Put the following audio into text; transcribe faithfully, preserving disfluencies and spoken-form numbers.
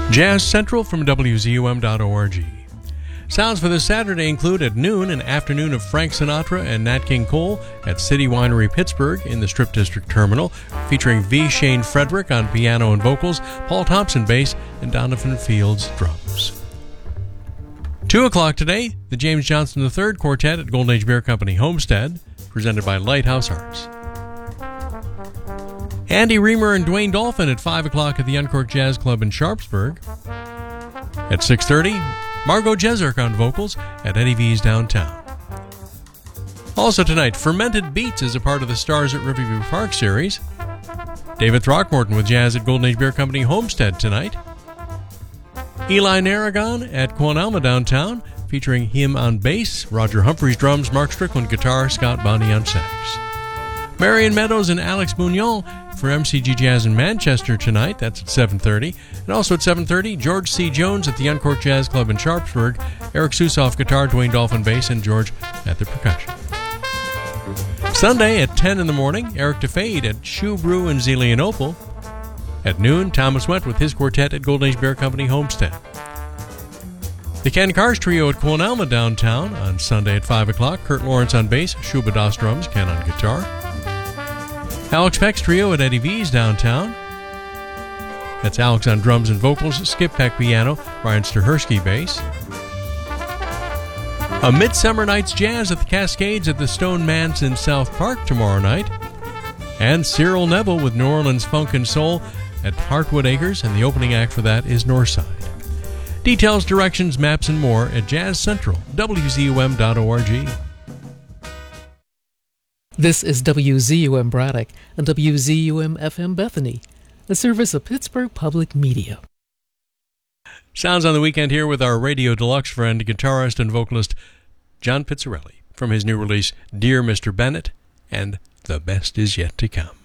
Jazz Central from W Z U M dot org. Sounds for this Saturday include at noon an afternoon of Frank Sinatra and Nat King Cole at City Winery Pittsburgh in the Strip District Terminal, featuring V. Shane Frederick on piano and vocals, Paul Thompson bass, and Donovan Fields drums. Two o'clock today, the James Johnson the third Quartet at Golden Age Beer Company Homestead, presented by Lighthouse Arts. Andy Reamer and Dwayne Dolphin at five o'clock at the Uncorked Jazz Club in Sharpsburg. At six thirty, Margot Jeserk on vocals at Eddie V's Downtown. Also tonight, Fermented Beats is a part of the Stars at Riverview Park series. David Throckmorton with jazz at Golden Age Beer Company Homestead tonight. Eli Narragon at Quanalma Downtown, featuring him on bass, Roger Humphreys drums, Mark Strickland guitar, Scott Bonney on sax. Marion Meadows and Alex Bugnon for M C G Jazz in Manchester tonight. That's at seven thirty. And also at seven thirty, George C. Jones at the Uncorked Jazz Club in Sharpsburg, Eric Susoff guitar, Dwayne Dolphin bass, and George at the percussion. Sunday at ten in the morning, Eric DeFade at Shoe Brew in Zelienople. At noon, Thomas Went with his quartet at Golden Age Beer Company Homestead. The Ken Karsh Trio at Quanalma Downtown on Sunday at five o'clock. Kurt Lawrence on bass, Shuba Das drums, Ken on guitar. Alex Peck's Trio at Eddie V's Downtown. That's Alex on drums and vocals, Skip Peck piano, Brian Stahersky bass. A Midsummer Night's Jazz at the Cascades at the Stone Manse in South Park tomorrow night. And Cyril Neville with New Orleans Funk and Soul at Heartwood Acres, and the opening act for that is Northside. Details, directions, maps, and more at Jazz Central, W Z U M dot org. This is W Z U M Braddock and W Z U M F M Bethany, a service of Pittsburgh Public Media. Sounds on the weekend here with our Radio Deluxe friend, guitarist and vocalist John Pizzarelli from his new release, Dear Mister Bennett, and The Best Is Yet to Come.